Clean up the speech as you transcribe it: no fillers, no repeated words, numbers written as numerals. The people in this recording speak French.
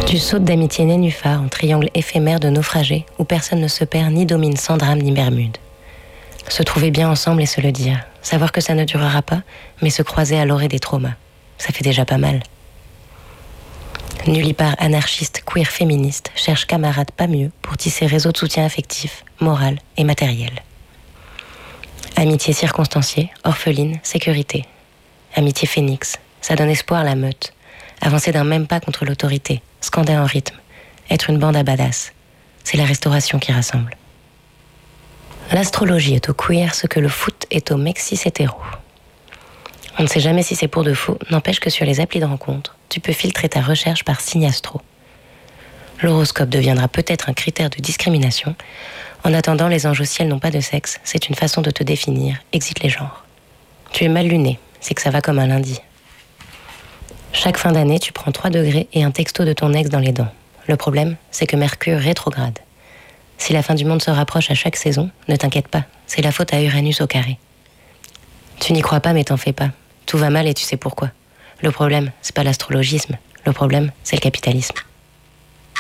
Tu sautes d'amitié nénuphar en triangle éphémère de naufragés où personne ne se perd ni domine sans drame ni Bermude. Se trouver bien ensemble et se le dire. Savoir que ça ne durera pas, mais se croiser à l'orée des traumas. Ça fait déjà pas mal. Nullipare anarchiste, queer, féministe cherche camarades pas mieux pour tisser réseau de soutien affectif, moral et matériel. Amitié circonstanciée, orpheline, sécurité. Amitié phénix, ça donne espoir à la meute. Avancer d'un même pas contre l'autorité, scander en rythme, être une bande à badass. C'est la restauration qui rassemble. L'astrologie est au queer ce que le foot est au mexis hétéro. On ne sait jamais si c'est pour de faux, n'empêche que sur les applis de rencontre, tu peux filtrer ta recherche par signe astro. L'horoscope deviendra peut-être un critère de discrimination. En attendant, les anges au ciel n'ont pas de sexe, c'est une façon de te définir, exit les genres. Tu es mal luné, c'est que ça va comme un lundi. Chaque fin d'année, tu prends 3 degrés et un texto de ton ex dans les dents. Le problème, c'est que Mercure rétrograde. Si la fin du monde se rapproche à chaque saison, ne t'inquiète pas, c'est la faute à Uranus au carré. Tu n'y crois pas mais t'en fais pas. Tout va mal et tu sais pourquoi. Le problème, c'est pas l'astrologisme. Le problème, c'est le capitalisme.